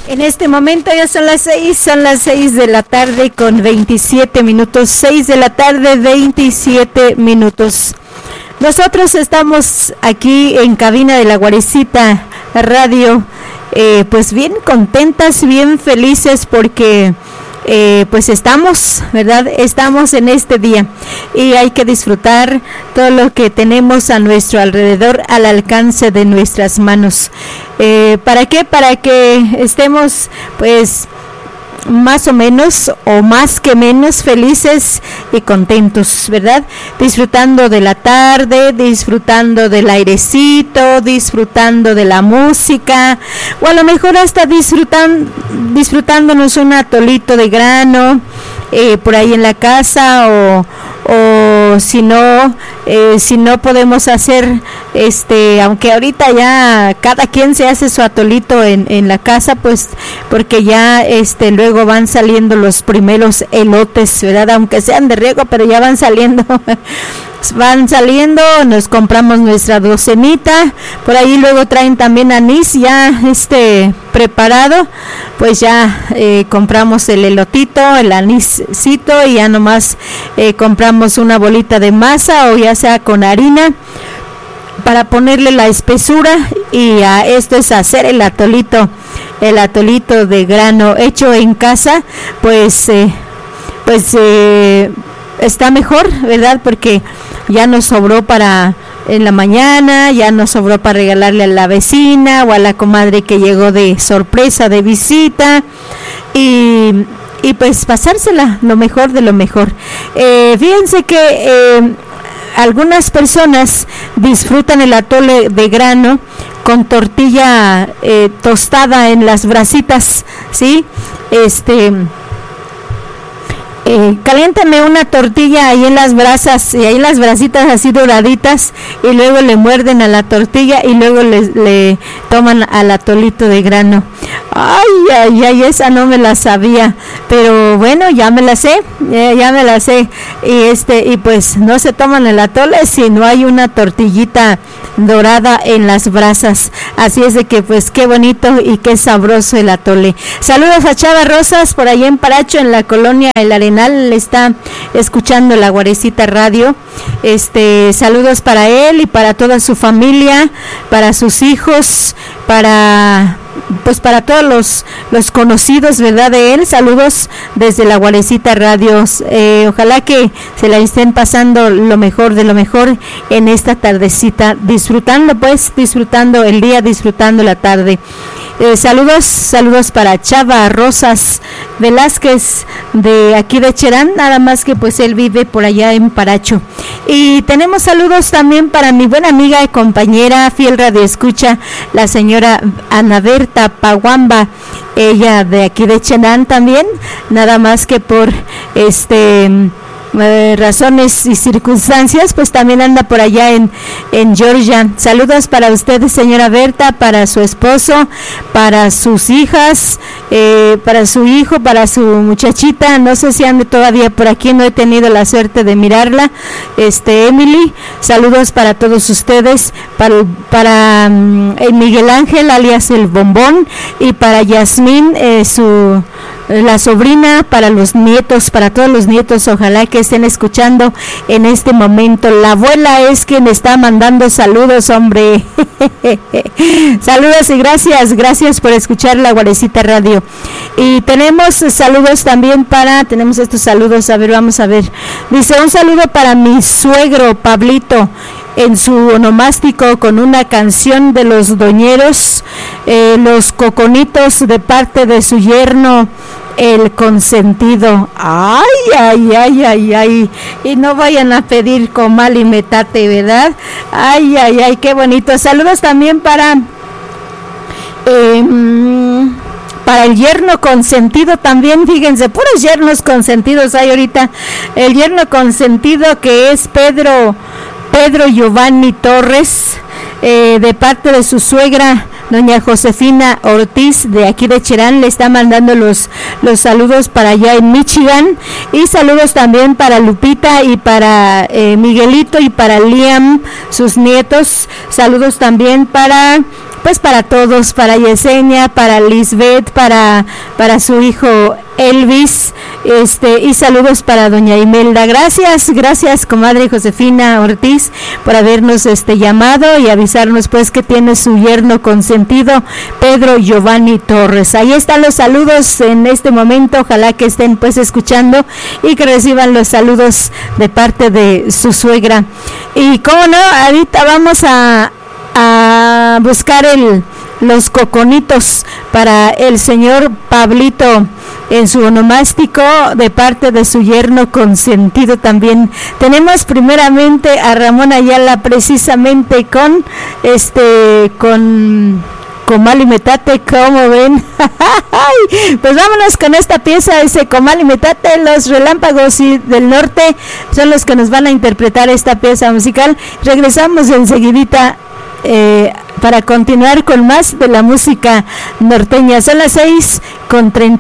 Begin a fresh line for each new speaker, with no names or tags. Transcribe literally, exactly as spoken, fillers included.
En este momento ya son las seis, son las seis de la tarde con veintisiete minutos, seis de la tarde, veintisiete minutos. Nosotros estamos aquí en cabina de la Guarecita Radio, eh, pues bien contentas, bien felices porque eh, pues estamos, ¿verdad? Estamos en este día y hay que disfrutar todo lo que tenemos a nuestro alrededor, al alcance de nuestras manos. Eh, ¿Para qué? Para que estemos pues más o menos o más que menos felices y contentos, ¿verdad? Disfrutando de la tarde, disfrutando del airecito, disfrutando de la música, o a lo mejor hasta disfrutan, disfrutándonos un atolito de grano eh, por ahí en la casa, o o si no eh, si no podemos hacer este aunque ahorita ya cada quien se hace su atolito en, en la casa, pues porque ya este luego van saliendo los primeros elotes, ¿verdad? Aunque sean de riego, pero ya van saliendo van saliendo, nos compramos nuestra docenita, por ahí luego traen también anís ya este preparado, pues ya eh, compramos el elotito, el aniscito, y ya nomás eh, compramos una bolita de masa o ya sea con harina para ponerle la espesura, y a esto es hacer el atolito, el atolito de grano hecho en casa, pues eh, pues eh, está mejor, ¿verdad? Porque ya nos sobró para en la mañana, ya nos sobró para regalarle a la vecina o a la comadre que llegó de sorpresa, de visita, y, y pues pasársela lo mejor de lo mejor. Eh, fíjense que eh, algunas personas disfrutan el atole de grano con tortilla eh, tostada en las brasitas, ¿sí? Este... Eh, caliéntame una tortilla ahí en las brasas, y ahí las brasitas así doraditas, y luego le muerden a la tortilla y luego le, le toman al atolito de grano. Ay, ay, ay, esa no me la sabía, pero bueno, ya me la sé, eh, ya me la sé, y este, y pues no se toman el atole si no hay una tortillita dorada en las brasas, así es de que pues qué bonito y qué sabroso el atole. Saludos a Chava Rosas por ahí en Paracho, en la colonia El Arenal, le está escuchando la Guarecita Radio. Este, saludos para él y para toda su familia, para sus hijos, para pues para todos los, los conocidos, ¿verdad? De él. Saludos desde la Guarecita Radio. Eh, ojalá que se la estén pasando lo mejor de lo mejor en esta tardecita, disfrutando pues, disfrutando el día, disfrutando la tarde. Eh, saludos, saludos para Chava Rosas Velázquez de aquí de Cherán, nada más que pues él vive por allá en Paracho. Y tenemos saludos también para mi buena amiga y compañera, fiel radioescucha, la señora Ana Berta Paguamba, ella de aquí de Cherán también, nada más que por este... Eh, razones y circunstancias, pues también anda por allá en, en Georgia. Saludos para ustedes, señora Berta, para su esposo, para sus hijas, eh, para su hijo, para su muchachita, no sé si ande todavía por aquí, no he tenido la suerte de mirarla, este Emily. Saludos para todos ustedes, para, para um, el Miguel Ángel, alias el Bombón, y para Yasmín, eh, su la sobrina, para los nietos, para todos los nietos, ojalá que estén escuchando en este momento. La abuela es quien está mandando saludos, hombre. Saludos y gracias, gracias por escuchar la Guarecita Radio. Y tenemos saludos también para, tenemos estos saludos, a ver, vamos a ver. Dice, un saludo para mi suegro Pablito, en su onomástico, con una canción de los doñeros, eh, los coconitos, de parte de su yerno el consentido. Ay, ay, ay, ay, ay, y no vayan a pedir comal y metate, ¿verdad? Ay, ay, ay, qué bonito. Saludos también para eh, para el yerno consentido también, fíjense, puros yernos consentidos hay ahorita. El yerno consentido, que es Pedro Pedro Giovanni Torres, eh, de parte de su suegra doña Josefina Ortiz, de aquí de Cherán, le está mandando los los saludos para allá en Michigan, y saludos también para Lupita y para eh, Miguelito y para Liam, sus nietos. Saludos también para pues para todos, para Yesenia, para Lisbeth, para, para su hijo Elvis, este, y saludos para doña Imelda. Gracias, gracias comadre Josefina Ortiz por habernos este llamado y avisarnos pues que tiene su yerno consentido Pedro Giovanni Torres. Ahí están los saludos en este momento, ojalá que estén pues escuchando y que reciban los saludos de parte de su suegra. Y cómo no, ahorita vamos a, a buscar el los coconitos para el señor Pablito en su onomástico de parte de su yerno consentido también. Tenemos primeramente a Ramón Ayala precisamente con este con Comal y Metate, ¿cómo ven? Pues vámonos con esta pieza, ese Comal y Metate, los relámpagos y del norte son los que nos van a interpretar esta pieza musical. Regresamos enseguidita eh, para continuar con más de la música norteña. Son las seis con treinta.